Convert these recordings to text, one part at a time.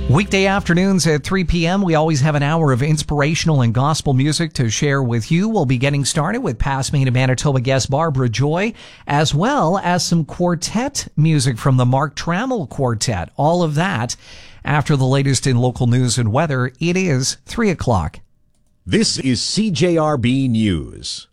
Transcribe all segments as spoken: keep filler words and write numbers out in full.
Weekday afternoons at three p.m., we always have an hour of inspirational and gospel music to share with you. We'll be getting started with past Maine and Manitoba guest Barbara Joy, as well as some quartet music from the Mark Trammell Quartet. All of that after the latest in local news and weather. It is three o'clock. This is C J R B News.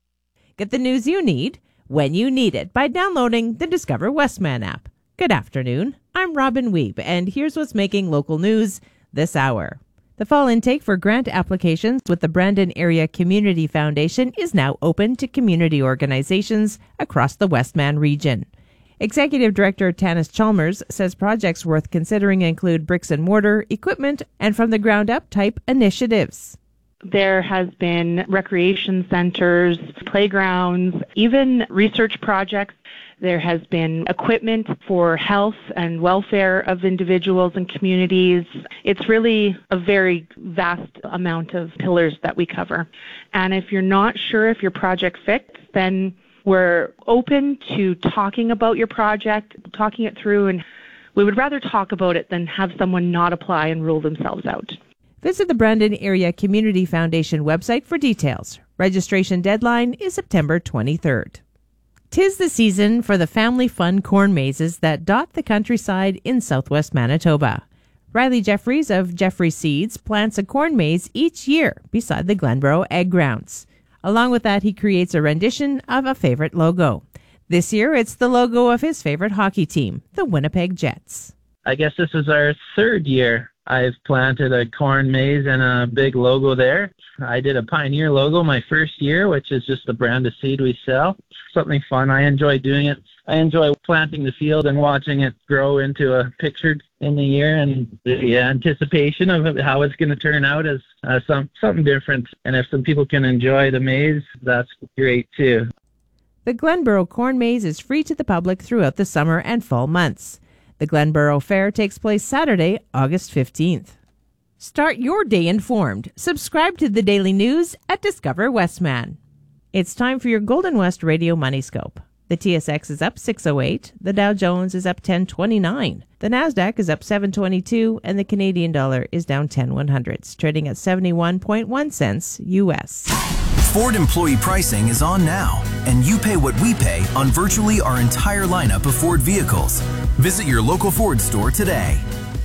Get the news you need when you need it by downloading the Discover Westman app. Good afternoon. I'm Robin Weeb, and here's what's making local news this hour. The fall intake for grant applications with the Brandon Area Community Foundation is now open to community organizations across the Westman region. Executive Director Tanis Chalmers says projects worth considering include bricks and mortar, equipment, and from the ground up type initiatives. There has been recreation centers, playgrounds, even research projects. There has been equipment for health and welfare of individuals and communities. It's really a very vast amount of pillars that we cover. And if you're not sure if your project fits, then we're open to talking about your project, talking it through, and we would rather talk about it than have someone not apply and rule themselves out. Visit the Brandon Area Community Foundation website for details. Registration deadline is September twenty-third. 'Tis the season for the family fun corn mazes that dot the countryside in southwest Manitoba. Riley Jeffries of Jeffries Seeds plants a corn maze each year beside the Glenboro Egg Grounds. Along with that, he creates a rendition of a favorite logo. This year, it's the logo of his favorite hockey team, the Winnipeg Jets. I guess this is our third year. I've planted a corn maze and a big logo there. I did a Pioneer logo my first year, which is just a brand of seed we sell. Something fun. I enjoy doing it. I enjoy planting the field and watching it grow into a picture in the year, and the anticipation of how it's going to turn out is uh, some something different. And if some people can enjoy the maze, that's great too. The Glenboro Corn Maze is free to the public throughout the summer and fall months. The Glenboro Fair takes place Saturday, August fifteenth. Start your day informed. Subscribe to the daily news at Discover Westman. It's time for your Golden West Radio Money Scope. The T S X is up six oh eight, the Dow Jones is up ten twenty-nine, the Nasdaq is up seven twenty-two, and the Canadian dollar is down ten one hundredths, trading at seventy-one point one cents U S. Ford employee pricing is on now, and you pay what we pay on virtually our entire lineup of Ford vehicles. Visit your local Ford store today.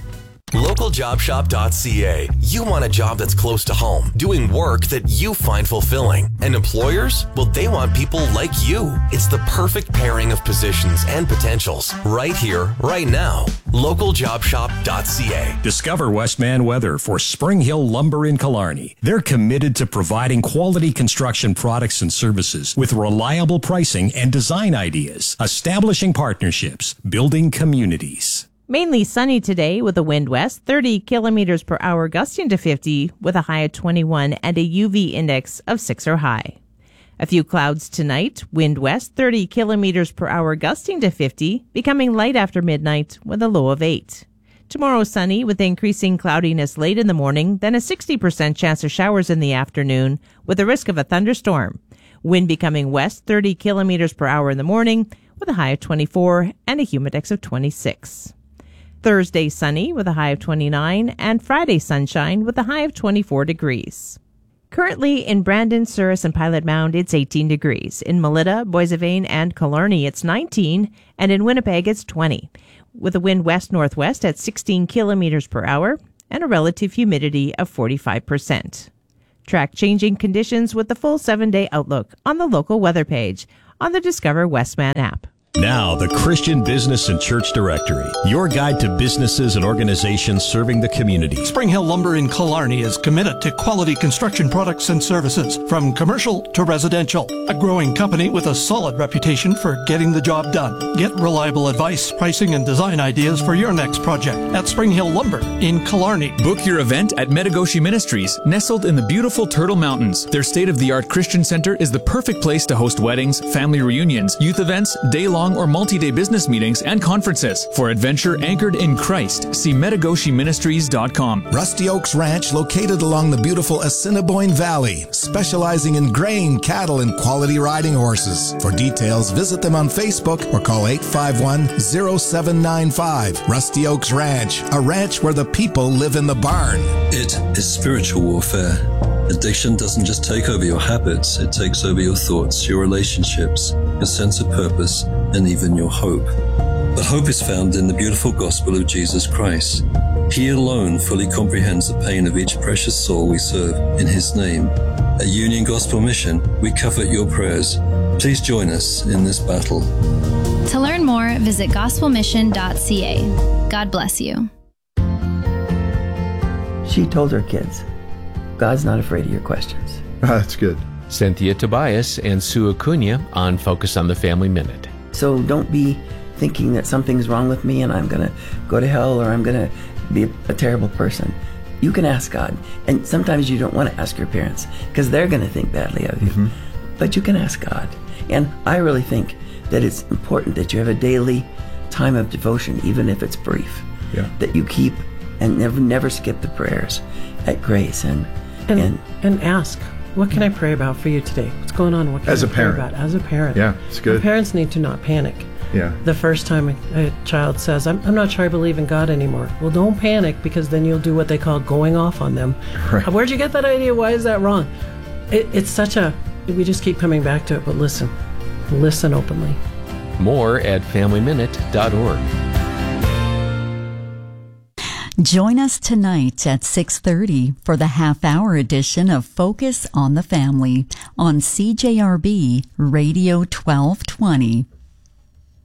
local job shop dot c a. You want a job that's close to home, doing work that you find fulfilling. And employers? Well, they want people like you. It's the perfect pairing of positions and potentials right here, right now. local job shop dot c a. Discover Westman Weather for Spring Hill Lumber in Killarney. They're committed to providing quality construction products and services with reliable pricing and design ideas, establishing partnerships, building communities. Mainly sunny today with a wind west, thirty kilometers per hour gusting to fifty with a high of twenty-one and a U V index of six or high. A few clouds tonight, wind west, thirty kilometers per hour gusting to fifty, becoming light after midnight with a low of eight. Tomorrow sunny with increasing cloudiness late in the morning, then a sixty percent chance of showers in the afternoon with a risk of a thunderstorm. Wind becoming west, thirty kilometers per hour in the morning with a high of twenty-four and a humidex of twenty-six. Thursday sunny with a high of twenty-nine, and Friday sunshine with a high of twenty-four degrees. Currently in Brandon, Souris, and Pilot Mound, it's eighteen degrees. In Melita, Boissevain, and Killarney, it's nineteen, and in Winnipeg, it's twenty, with a wind west-northwest at sixteen kilometers per hour and a relative humidity of forty-five percent. Track changing conditions with the full seven-day outlook on the local weather page on the Discover Westman app. Now, the Christian Business and Church Directory, your guide to businesses and organizations serving the community. Spring Hill Lumber in Killarney is committed to quality construction products and services, from commercial to residential. A growing company with a solid reputation for getting the job done. Get reliable advice, pricing, and design ideas for your next project at Spring Hill Lumber in Killarney. Book your event at Metagoshi Ministries, nestled in the beautiful Turtle Mountains. Their state-of-the-art Christian center is the perfect place to host weddings, family reunions, youth events, day-long day-long or multi-day business meetings and conferences. For adventure anchored in Christ, see metagoshi ministries dot com. Rusty Oaks Ranch, located along the beautiful Assiniboine Valley, specializing in grain, cattle, and quality riding horses. For details, visit them on Facebook or call eight five one, zero seven nine five. Rusty Oaks Ranch, a ranch where the people live in the barn. It is spiritual warfare. Addiction doesn't just take over your habits, it takes over your thoughts, your relationships, your sense of purpose, and even your hope. But hope is found in the beautiful gospel of Jesus Christ. He alone fully comprehends the pain of each precious soul we serve in His name. At Union Gospel Mission, we covet your prayers. Please join us in this battle. To learn more, visit gospel mission dot c a. God bless you. She told her kids, God's not afraid of your questions. That's good. Cynthia Tobias and Sue Acuna on Focus on the Family Minute. So don't be thinking that something's wrong with me and I'm going to go to hell or I'm going to be a, a terrible person. You can ask God. And sometimes you don't want to ask your parents because they're going to think badly of you. Mm-hmm. But you can ask God. And I really think that it's important that you have a daily time of devotion, even if it's brief. Yeah. That you keep and never never skip the prayers at Grace and and, and and ask, what can I pray about for you today? What's going on? What can As I a pray parent. about? As a parent. Yeah, it's good. And parents need to not panic. Yeah. The first time a, a child says, I'm, I'm not sure I believe in God anymore. Well, don't panic, because then you'll do what they call going off on them. Right. Where'd you get that idea? Why is that wrong? It, it's such a, we just keep coming back to it, but listen. Listen openly. More at family minute dot org. Join us tonight at six thirty for the half-hour edition of Focus on the Family on C J R B Radio twelve twenty.